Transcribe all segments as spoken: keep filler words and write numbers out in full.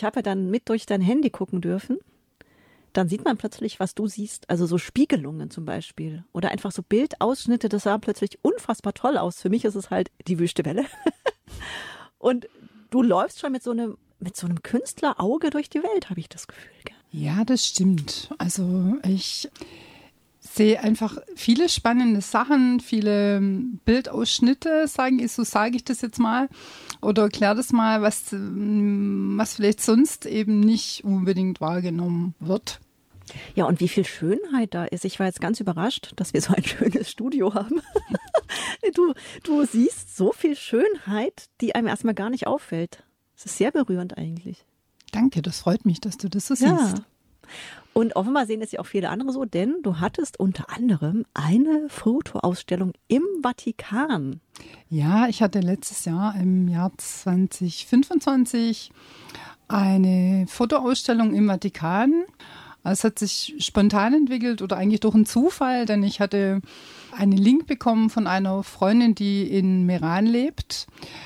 Ich habe ja dann mit durch dein Handy gucken dürfen. Dann sieht man plötzlich, was du siehst. Also so Spiegelungen zum Beispiel. Oder einfach so Bildausschnitte. Das sah plötzlich unfassbar toll aus. Für mich ist es halt die wüste Welle. Und du läufst schon mit so einem, mit so einem Künstlerauge durch die Welt, habe ich das Gefühl. Gell? Ja, das stimmt. Also ich sehe einfach viele spannende Sachen, viele Bildausschnitte, sagen, so sage ich das jetzt mal. Oder erklär das mal, was, was vielleicht sonst eben nicht unbedingt wahrgenommen wird. Ja, und wie viel Schönheit da ist. Ich war jetzt ganz überrascht, dass wir so ein schönes Studio haben. du, du siehst so viel Schönheit, die einem erstmal gar nicht auffällt. Das ist sehr berührend eigentlich. Danke, das freut mich, dass du das so ja. siehst. Und offenbar sehen es ja auch viele andere so, denn du hattest unter anderem eine Fotoausstellung im Vatikan. Ja, ich hatte letztes Jahr im Jahr zwanzig fünfundzwanzig eine Fotoausstellung im Vatikan. Es hat sich spontan entwickelt oder eigentlich durch einen Zufall, denn ich hatte einen Link bekommen von einer Freundin, die in Meran lebt.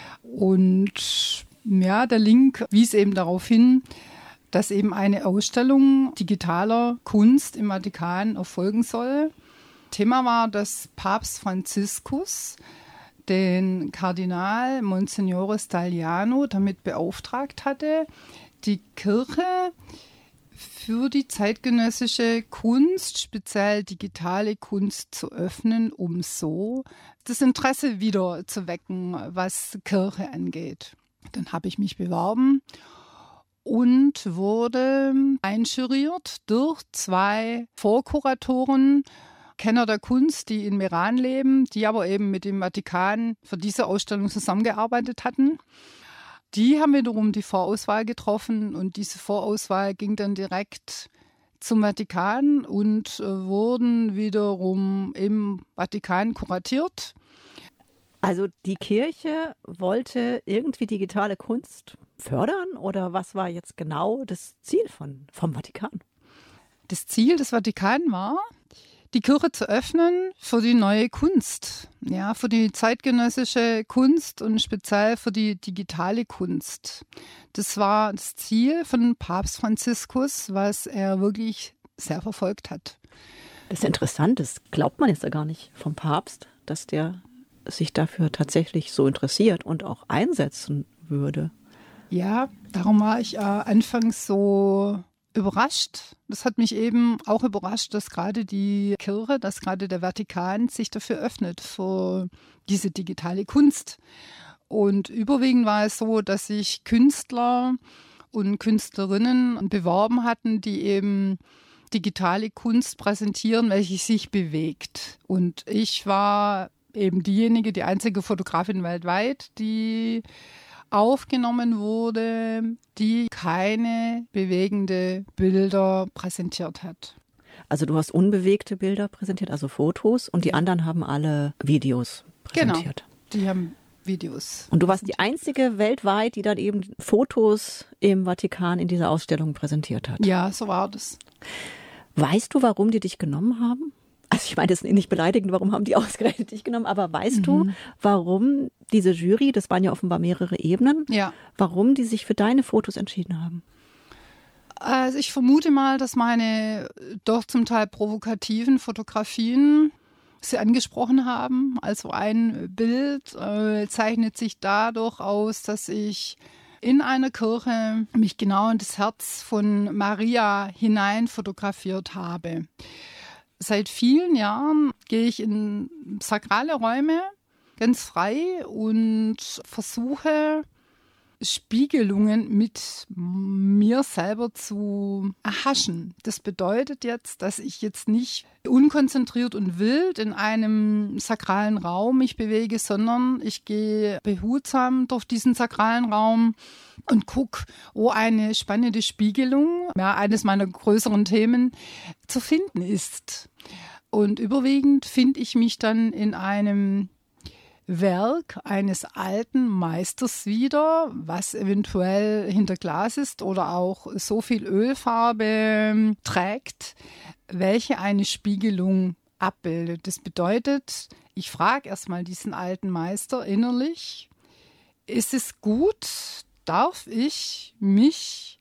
Und ja, der Link wies eben darauf hin, dass eben eine Ausstellung digitaler Kunst im Vatikan erfolgen soll. Thema war, dass Papst Franziskus den Kardinal Monsignore Stagliano damit beauftragt hatte, die Kirche für die zeitgenössische Kunst, speziell digitale Kunst, zu öffnen, um so das Interesse wieder zu wecken, was Kirche angeht. Dann habe ich mich beworben und wurde einjuriert durch zwei Vorkuratoren, Kenner der Kunst, die in Meran leben, die aber eben mit dem Vatikan für diese Ausstellung zusammengearbeitet hatten. Die haben wiederum die Vorauswahl getroffen und diese Vorauswahl ging dann direkt zum Vatikan und wurden wiederum im Vatikan kuratiert. Also die Kirche wollte irgendwie digitale Kunst fördern oder was war jetzt genau das Ziel von, vom Vatikan? Das Ziel des Vatikan war, die Kirche zu öffnen für die neue Kunst, ja, für die zeitgenössische Kunst und speziell für die digitale Kunst. Das war das Ziel von Papst Franziskus, was er wirklich sehr verfolgt hat. Das ist interessant, das glaubt man jetzt ja gar nicht vom Papst, dass der sich dafür tatsächlich so interessiert und auch einsetzen würde. Ja, darum war ich äh, anfangs so überrascht. Das hat mich eben auch überrascht, dass gerade die Kirche, dass gerade der Vatikan sich dafür öffnet, für diese digitale Kunst. Und überwiegend war es so, dass sich Künstler und Künstlerinnen beworben hatten, die eben digitale Kunst präsentieren, welche sich bewegt. Und ich war eben diejenige, die einzige Fotografin weltweit, die aufgenommen wurde, die keine bewegende Bilder präsentiert hat. Also du hast unbewegte Bilder präsentiert, also Fotos, und die anderen haben alle Videos präsentiert. Genau, die haben Videos. Und du warst die einzige weltweit, die dann eben Fotos im Vatikan in dieser Ausstellung präsentiert hat. Ja, so war das. Weißt du, warum die dich genommen haben? Also ich meine, das ist nicht beleidigend, warum haben die ausgerechnet dich genommen, aber weißt mhm. du, warum diese Jury, das waren ja offenbar mehrere Ebenen, ja. warum die sich für deine Fotos entschieden haben? Also ich vermute mal, dass meine doch zum Teil provokativen Fotografien sie angesprochen haben. Also ein Bild äh, zeichnet sich dadurch aus, dass ich in einer Kirche mich genau in das Herz von Maria hinein fotografiert habe. Seit vielen Jahren gehe ich in sakrale Räume ganz frei und versuche, Spiegelungen mit mir selber zu erhaschen. Das bedeutet jetzt, dass ich jetzt nicht unkonzentriert und wild in einem sakralen Raum mich bewege, sondern ich gehe behutsam durch diesen sakralen Raum und gucke, wo eine spannende Spiegelung, ja, eines meiner größeren Themen, zu finden ist. Und überwiegend finde ich mich dann in einem Werk eines alten Meisters wieder, was eventuell hinter Glas ist oder auch so viel Ölfarbe trägt, welche eine Spiegelung abbildet. Das bedeutet, ich frage erstmal diesen alten Meister innerlich, ist es gut, darf ich mich